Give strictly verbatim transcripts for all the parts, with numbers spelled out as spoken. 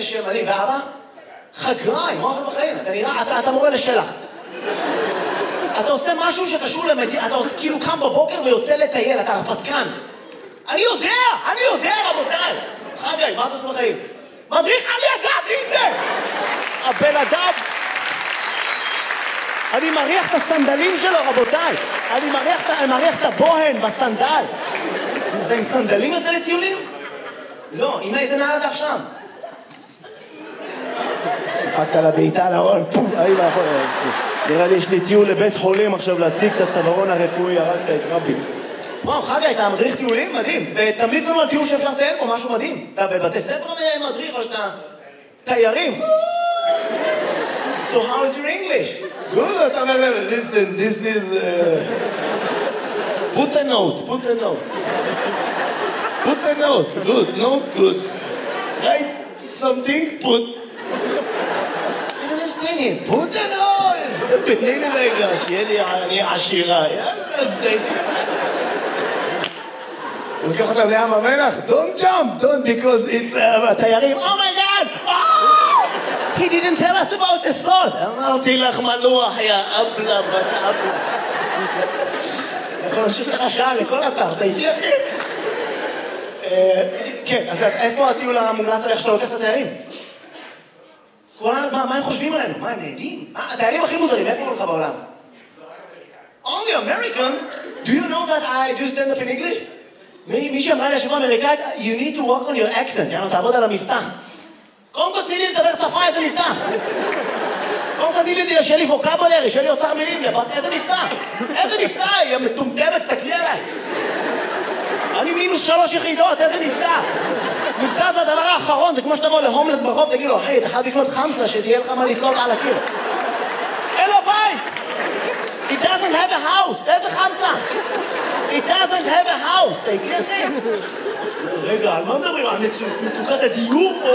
שם מדהים, ואבא? חגריים, מה עושה בחיים? אתה נראה, אתה, אתה מורה לשלח. אתה עושה משהו שקשור למדינה, אתה כאילו קם בבוקר ויוצא לטייל, אתה הרפתקן. אני יודע, אני יודע, רבותיי. חגי, מה אתה עושה בחיים? מדריך, אני ידעתי את זה! הבן אדם... אני מריח את הסנדלים שלו, רבותיי. אני מריח, אני מריח את הבוהן בסנדל. אתה עם סנדלים יוצא לטיולים? לא, עם איזה נעל אתה עכשיו? דפקת לה בעיטה לארון, פום, אי מאחור. נראה לי יש לי טיול לבית חולים עכשיו להשיג את הצווארון הרפואי, הרגת את רבי. וואו, חגי, אתה מדריך טיולים? מדהים. ותמליץ לנו על טיול שאפשר לטייל פה, משהו מדהים. אתה בבתי ספר מדריך או שאתה תיירים? So how is your English? Good, listen, this is... Uh... Put a note, put a note. Put a note, good, note, good. Write something, put... I don't understand him. Put a note! תני לי רגע, שיהיה לי אני עשירה. יאללה, אז תני לי. הוא לוקח אותם לים המלח, don't jump, don't, because it's... התיירים, oh my god! Oh! He didn't tell us about the salt. אמרתי לך מלוח, יא אבלה, בת אבלה. יכול להמשיך לך שעה לכל אתר, אתה איתי אחי? כן, אז איפה הטיול המומלץ עליך שאתה לוקח את התיירים? מה הם חושבים עלינו? מה, הם נהדים? התיירים הכי מוזרים, איפה הולך בעולם? Only Americans? Do you know that I do stand up in English? מי שאמרה לי השבוע אמריקאית, you need to work on your accent, יאללה, תעבוד על המבטא. קודם כל תני לי לדבר שפה, איזה מבטא. קודם כל תני לי שיהיה לי ווקאבולרי, שיהיה לי אוצר מילים, איזה מבטא. איזה מבטא, היא מטומטמת, תסתכלי עליי. אני מינוס שלוש יחידות, איזה מבטא. מבטא זה הדבר האחרון, זה כמו שתבוא להומלס ברחוב, תגיד לו, אחי, אתה חייב לקנות חמסה, שתהיה לך מה לתלות על הקיר. אין לו בית. He doesn't have a house, איזה חמסה? He doesn't have a house, תגיע אחי. רגע, על מה מדברים? על מצוקת הדיור או...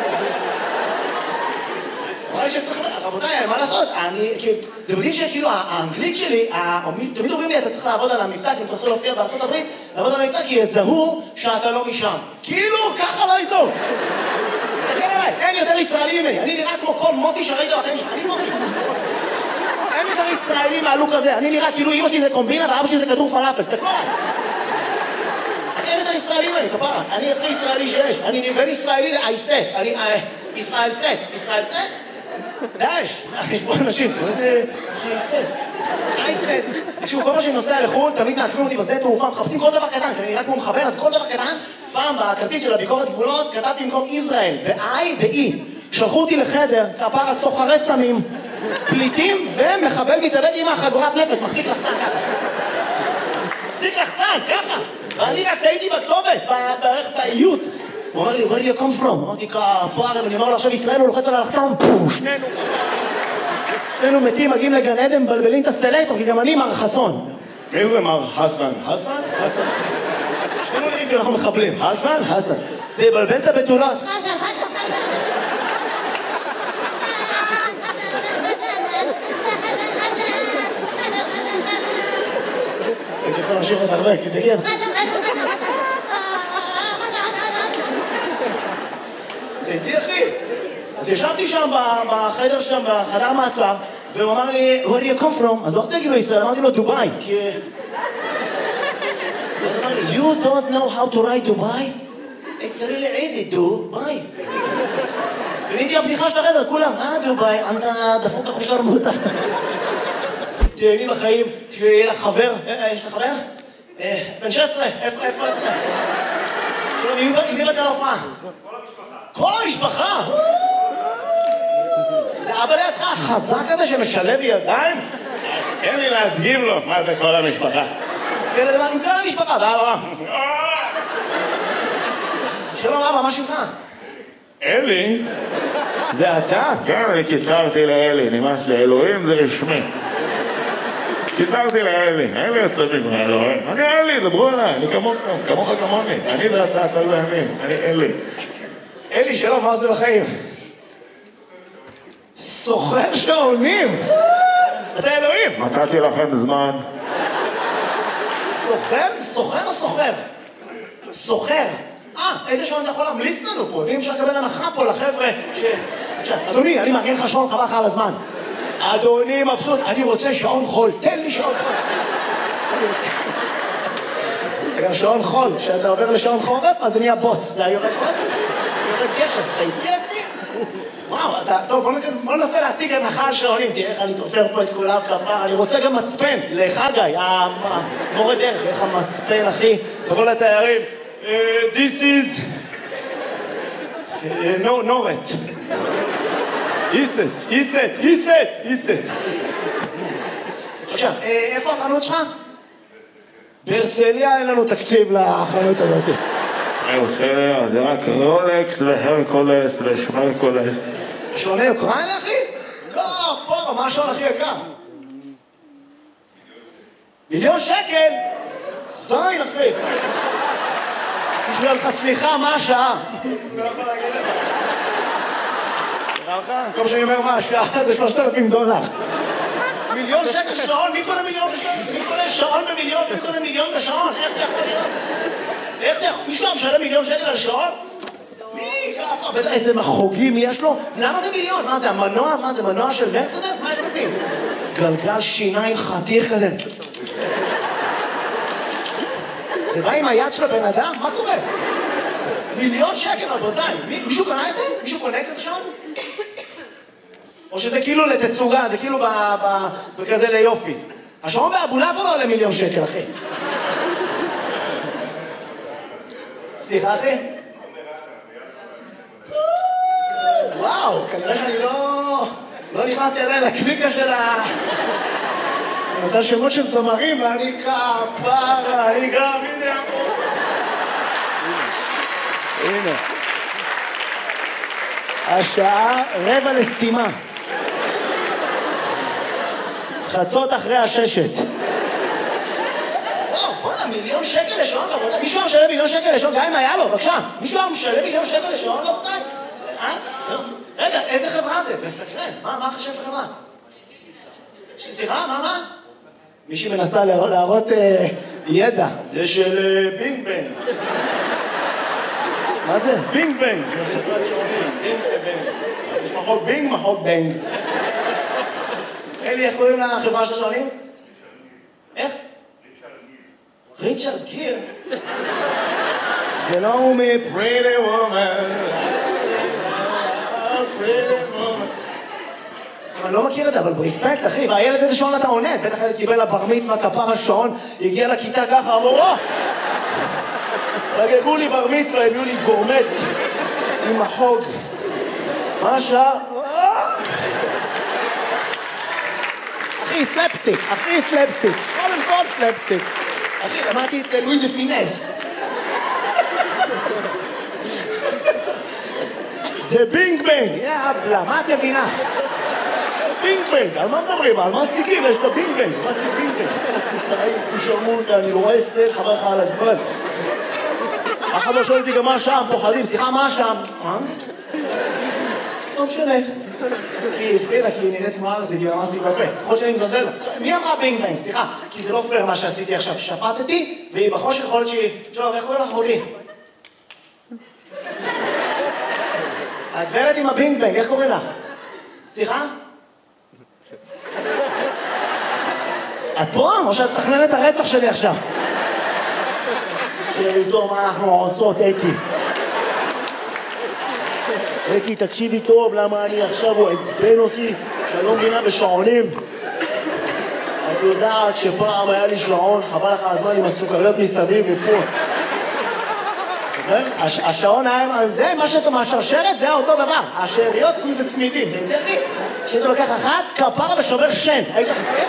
רבותיי, מה לעשות? זה מדהים שכאילו האנגלית שלי, תמיד אומרים לי, אתה צריך לעבוד על המבטא, כי אם אתה רוצה להופיע בארצות הברית, לעבוד על המבטא, כי יזהו שאתה לא משם. כאילו, ככה לא יזהו. תסתכל עליי, אין יותר ישראלי ממני. אני נראה כמו כל מוטי שראית בחיים שלך, אני מוטי. אין יותר ישראלי מהלוק הזה. אני נראה כאילו אמא שלי זה קומבינה ואבא שלי זה כדור פלאפל. תסתכלו עליי. אין יותר ישראלי ממני, כפרה. אני הכי ישראלי שיש. אני בין ישראלי לאייסס. אני ישראל סס. ישראל סס? דאש. יש פה אנשים. מה זה אייסס? אייסס. תקשיבו, כל מה שאני נוסע לחו"ל, תמיד מעקמים אותי בשדה תעופה, מחפשים כל דבר קטן. כי אני נראה כמו מחבר, אז כל דבר קטן. פעם בכרטיס של הביקורת גבולות, כתבתי במקום ישראל, ב-I, ב-E. שלחו אותי לחדר, כפרה סוחרי סמים, פליטים ומחבל מתאבד עם החגורת נפש, מחזיק לחצן ככה. מחזיק לחצן, ככה. ואני רק טעיתי בכתובת, בערך באיות. הוא אומר לי, where do you come from? אמרתי, פה הרי, אני אומר לו, עכשיו ישראל, הוא לוחץ על הלחצן, פו, שנינו. שנינו מתים, מגיעים לגן עדן, מבלבלים את הסלקטור, כי גם אני מר חסון. מי זה מר חסן? חסן? חסן. שנינו נראים כאילו אנחנו מחבלים. חסן? חסן. זה יבלבל את הבתולות. חסן, חסן, חסן. הייתי יכול להמשיך את הרבה, כי זה כן. הייתי אחי. אז ישבתי שם בחדר שם, בחדר מעצר, והוא אמר לי, where do you come from? אז לא רוצה להגיד לו ישראל, אמרתי לו דובאי, כי... אז הוא אמר לי, you don't know how to write Dubai? It's really easy, דובאי. קניתי הבדיחה של החדר, כולם, אה דובאי, אתה דפוק לך שרמוטה. תהני בחיים, שיהיה לך חבר, יש לך חבר? בן שש עשרה, איפה, איפה, איפה? שלום, מי באת להופעה? כל המשפחה. כל המשפחה? זה אבא לידך החזק הזה שמשלב ידיים? תן לי להדגים לו מה זה כל המשפחה. כן, לדבר עם כל המשפחה, ואבא. שלום אבא, מה שמך? אלי? זה אתה? כן, אני קיצרתי לאלי, נמאס לי, אלוהים זה רשמי. קיצרתי לאלי, אלי יוצא מגמר, אלוהים. אני אלי, דברו עליי, אני כמוך, כמוך כמוני. אני ואתה, אתה לא ימין, אני אלי. אלי, שלום, מה זה בחיים? סוחר שעונים! אתה אלוהים! נתתי לכם זמן. סוחר? סוחר או סוחר? סוחר. אה, איזה שעון אתה יכול להמליץ לנו פה? ואם אפשר לקבל הנחה פה לחבר'ה ש... אדוני, אני מארגן לך שעון חבל לך על הזמן. אדוני מבסוט, אני רוצה שעון חול, תן לי שעון חול. גם שעון חול, כשאתה עובר לשעון חורף, אז זה נהיה בוץ, זה יורד עוד, יורד גשם, אתה איתי אותי? וואו, אתה, טוב, בוא ננסה להשיג הנחה על שעונים, תראה איך אני תופר פה את כולם כפר, אני רוצה גם מצפן, לחגי, המורה דרך, איך המצפן, אחי, תבוא לתיירים, this is, no, נורת. איסט, איסט, איסט, איסט. עכשיו, איפה החנות שלך? בהרצליה אין לנו תקציב לחנות הזאת. בהרצליה זה רק רולקס והרקולס ושמרקולס. שעוני אוקראינה, אחי? לא, פה, מה השעון הכי יקר? מיליון שקל? זין, אחי. בשביל לך סליחה, מה השעה? לא יכול להגיד לך. נראה לך? כל שאני אומר מה השעה זה שלושת אלפים דולר. מיליון שקל שעון? מי קונה מיליון בשעון? מי קונה שעון במיליון? מי קונה מיליון בשעון? איך זה יכול להיות? איך זה יכול? מישהו משלם מיליון שקל על שעון? מי? ככה? איזה מחוגים יש לו? למה זה מיליון? מה זה, המנוע? מה זה, מנוע של מרצדס? מה יש בפנים? גלגל שיניים חתיך כזה. זה בא עם היד של הבן אדם? מה קורה? מיליון שקל, רבותיי. מישהו קונה את זה? מישהו קונה כזה שעון? או שזה כאילו לתצוגה, זה כאילו בכזה ליופי. השעון באבולף לא עולה מיליון שקל, אחי. סליחה, אחי? וואו, כנראה שאני לא... לא נכנסתי עדיין לקליקה של ה... נתן שמות של זמרים, ואני כפרה, אני גם, הנה פה. הנה. השעה רבע לסתימה. חצות אחרי הששת. וואו, בוא'נה, מיליון שקל לשעון, רבותיי. מישהו משלם מיליון שקל לשעון, גם אם היה לו, בבקשה. מישהו משלם מיליון שקל לשעון, רבותיי? אה? רגע, איזה חברה זה? מסקרן. מה החשב של חברה? סליחה, מה, מה? מישהי מנסה להראות ידע. זה של בינג בנג. מה זה? בינג בנג. זה חברת שעונים. בינג בנג. יש מחוק בינג, מחוק בנג. אלי, איך קוראים לחברה של השעונים? איך? ריצ'רד גיר. זה לא הוא מ-Pretty Woman. Pretty Woman. אני לא מכיר את זה, אבל ברספקט, אחי. והילד איזה שעון אתה עונה? בטח ילד קיבל לבר מצווה, כפר השעון, הגיע לכיתה ככה, אמרו, או! חגגו לי בר מצווה, הביאו לי גורמט עם החוג. מה השעה? אחי, סלפסטיק, אחי, סלפסטיק. קודם כל סלפסטיק. אחי, למדתי אצל לואי דה פינס. זה בינג בנג. יאבלה, מה את מבינה? בינג בנג, על מה מדברים? על מה סטיקים? יש את הבינג בנג. מה זה בינג בנג? הוא שרמו אותה, אני לא רואה סט, חבר לך על הזמן. אחד לא שואל אותי גם מה שם, פוחדים, סליחה, מה שם? לא משנה. כי היא הפרידה, כי היא נראית כמו ארזית, היא ממש בפה. יכול שאני מזלזל לה. מי אמרה בינג בנג? סליחה, כי זה לא פייר מה שעשיתי עכשיו. שפטתי, והיא בחושך יכול להיות שהיא... שלום, איך קוראים לך אחותי? הגברת עם הבינג בנג, איך קוראים לך? סליחה? את פה? או שאת מתכננת את הרצח שלי עכשיו? שאיתו מה אנחנו עושות, אקי. אקי, תקשיבי טוב, למה אני עכשיו, הוא עצבן אותי, שאני לא מבינה בשעונים. את יודעת שפעם היה לי שעון, חבל לך הזמן עם הסוכריות מסביב ופה. השעון היה, זה מה שאתה מהשרשרת, זה אותו דבר. השאריות זה צמידים, זה יותר לי. כשאתה לוקח אחת, כפרה ושובר שן. היית חכה?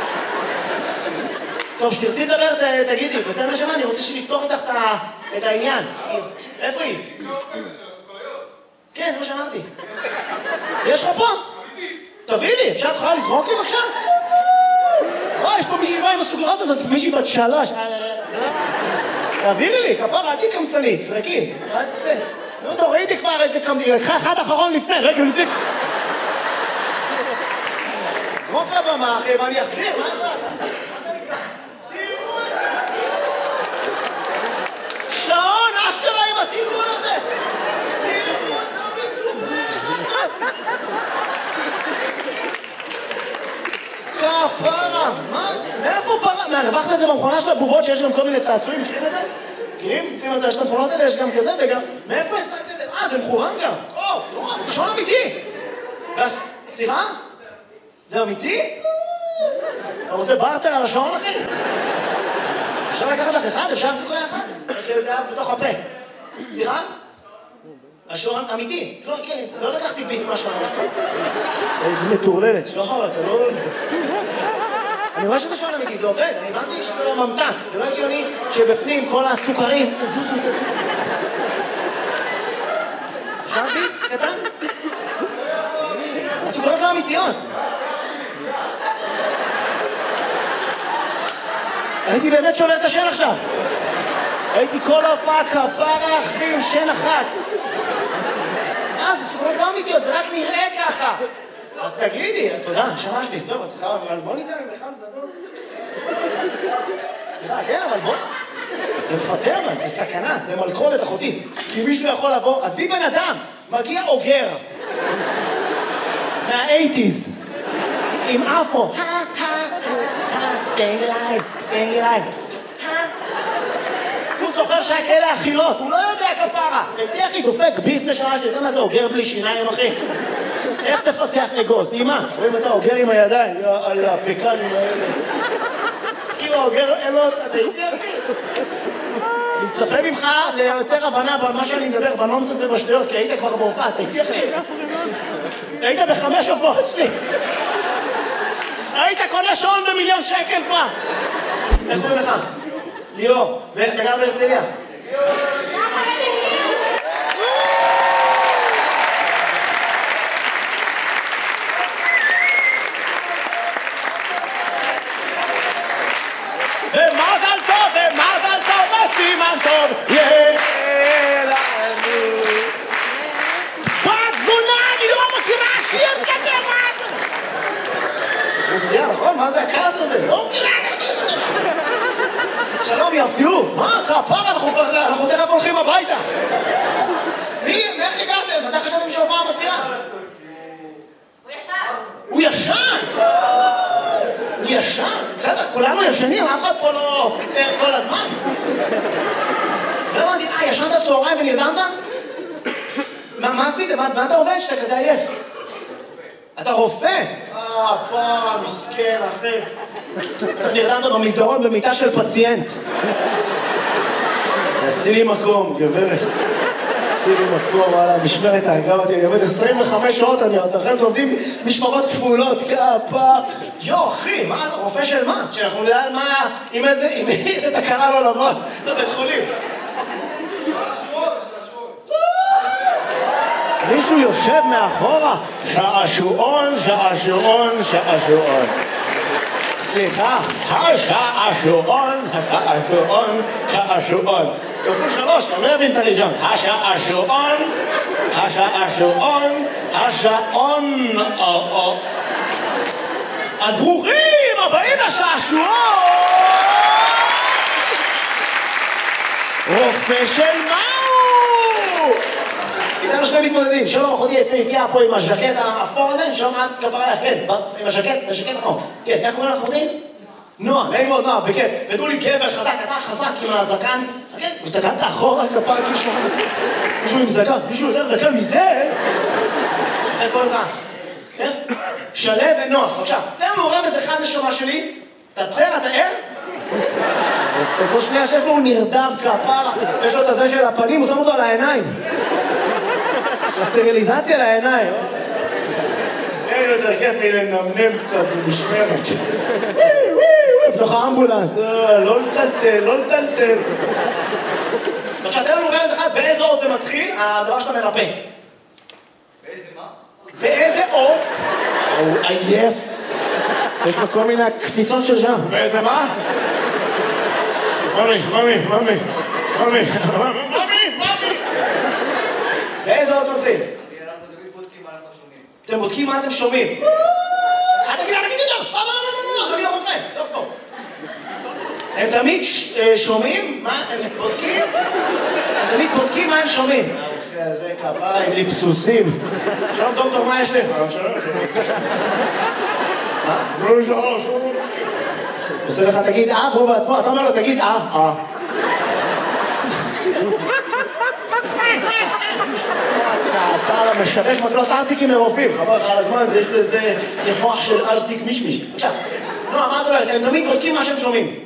טוב, שתרצי לדבר, תגידי, בסדר נשמה, אני רוצה שנפתור איתך את העניין. איפה היא? כן, זה מה שאמרתי. יש לך פה? תביא לי, אפשר תוכל לזרוק לי בבקשה? וואי, יש פה מישהי באה עם הסוגרות הזאת, מישהי בת שלוש. תעבירי לי, כפרה, אל תהי קמצנית, זרקי. נו, תורידי כבר איזה קמצנית, לקחה אחד אחרון לפני, רגע לפני. זרוק לבמה, אחי, ואני אחזיר, מה יש לך? שעון, אשכרה עם התאים טבחת את זה במכונה של הבובות שיש גם כל מיני צעצועים, מכירים את זה? מכירים? לפעמים יש את המכונות האלה, יש גם כזה וגם... מאיפה השגת את זה? אה, זה מחורם גם. או, לא, שעון אמיתי. סליחה? זה אמיתי? אתה רוצה בארטר על השעון, אחי? אפשר לקחת לך אחד? אפשר סוכריה אחד? שזה היה בתוך הפה. סליחה? השעון אמיתי. לא לקחתי ביס מהשעון. איזה מטורללת. שוחר, אתה לא... אני רואה שזה שעון אמיתי, זה עובד. אני הבנתי שזה לא ממתק. זה לא הגיוני שבפנים כל הסוכרים... תזוזו, תזוזו. אפשר ביס? קטן? הסוכריות לא אמיתיות. הייתי באמת שובר את השן עכשיו. הייתי כל ההופעה כפרה אחים, שן אחת. אה, זה סוכריות לא אמיתיות, זה רק נראה ככה. אז תגידי, תודה, שמש לי. טוב, אז סליחה, אבל בוא ניתן עם אחד גדול. סליחה, כן, אבל בוא... זה מפטר, אבל זה סכנה, זה מלכודת אחותי. כי מישהו יכול לבוא, אז בי בן אדם, מגיע אוגר. מה-אייטיז. עם אפו. staying alive, staying alive. הוא זוכר שהיה כאלה אכילות, הוא לא יודע כפרה. הייתי אחי דופק ביזנס שעה שלי, אתה מה זה אוגר בלי שיניים אחי? איך תפצח אגוז? אמא, רואים אתה אוגר עם הידיים, על הפקנים האלה. כאילו אוגר אלות, אתה הייתי אחי? אני מצפה ממך ליותר הבנה במה שאני מדבר, בנונסס ובשטויות, כי היית כבר בהופעה, אתה הייתי אחי? היית בחמש הופעות שלי. היית קונה שעון במיליון שקל כבר. איך קוראים לך? ליאור. ואתה גר בהרצליה? ומזל טוב, ומזל טוב, וסימן טוב. יאללה. בת זונה, אני לא מכירה שיר כזה, מה? מוסייה, נכון? מה זה הכעס הזה? לא מכירה את השיר. שלום, יפיוף. מה? כפרה, אנחנו תכף הולכים הביתה. מי? איך הגעתם? מתי חשבתם שההופעה מתחילה? הוא ישן. הוא ישן? הוא ישן? בסדר, כולנו ישנים, אף אחד פה לא ער כל הזמן. לא הבנתי, אה, ישנת צהריים ונרדמת? מה עשית? מה אתה עובד שאתה כזה עייף? אתה רופא? אה, פרה, מסכן, אחי. איך נרדמת במסדרון במיטה של פציינט? עשי לי מקום, גברת. עשי לי מקום, וואלה, משמרת ההגב אותי. אני עובד עשרים וחמש שעות, אני עוד אחרי עובדים משמרות כפולות, כפה. יו, אחי, מה, רופא של מה? שאנחנו נדע על מה, עם איזה, עם איזה תקרה לא לבוא לבית חולים. מישהו יושב מאחורה, שעשועון, שעשועון, שעשועון. סליחה, השעשועון, השעשועון, שעשועון. תוכלו שלוש, אני לא יבין את הראשון. השעשועון, השעשועון, השעון. אז ברוכים הבאים לשעשועון! רופא של מהו? איתנו שני מתמודדים, שלום, אחותי יפהפייה פה עם הז'קט האפור הזה, שלום, את כפרה לך, כן, עם הז'קט, זה ז'קט אפור. כן, איך קוראים לך אחותי? נועה, נעים מאוד, נועה, בכיף. ותנו לי גבר חזק, אתה חזק עם הזקן. כן, ושתקנת אחורה, כפרה, כאילו מישהו עם זקן, מישהו יותר זקן מזה? איך קוראים לך? כן? שלו ונועה, בבקשה. תן לנו רמז אחד נשמה שלי, אתה בסדר, אתה ער? כל שנייה שיש לו הוא נרדם כפרה, יש לו את הזה של הפנים, הוא שם אותו על העיניים. הסטריליזציה לעיניים. אין יותר כיף מלנמנם קצת במשמרת. בתוך האמבולנס, לא לטלטל, לא לטלטל. עכשיו, תן לנו רמז אחד, באיזה אות זה מתחיל, הדבר שאתה מרפא. באיזה מה? באיזה אות? הוא עייף. יש לו כל מיני קפיצות של שם. באיזה מה? ממי, ממי, ממי, ממי, ממי, ממי. באיזה אות מתחיל? אנחנו תמיד בודקים מה אנחנו שומעים. אתם בודקים מה אתם שומעים. אל תגיד, אל תגיד יותר! לא, לא, לא, לא, אדוני הרופא, לא פה. הם תמיד שומעים מה הם בודקים? הם תמיד בודקים מה הם שומעים. הרופא הזה כפרה עם ליפסוסים. שלום דוקטור, מה יש לי? שלום, שלום. מה? שלום, שלום, שלום. עושה לך תגיד אה, והוא בעצמו, אתה אומר לו תגיד אה, אה. אתה משווק מקלות ארטיקים מרופאים, חבל לך על הזמן הזה, יש לזה מוח של ארטיק מישמיש. עכשיו, נועה, מה את אומרת? הם תמיד בודקים מה שהם שומעים.